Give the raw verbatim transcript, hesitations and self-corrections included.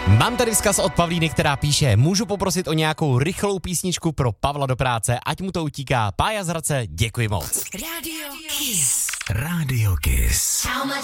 Mám tady vzkaz od Pavlíny, která píše: můžu poprosit o nějakou rychlou písničku pro Pavla do práce, ať mu to utíká. Pája z Hradce, děkuji moc. Radio Kiss. Radio Kiss.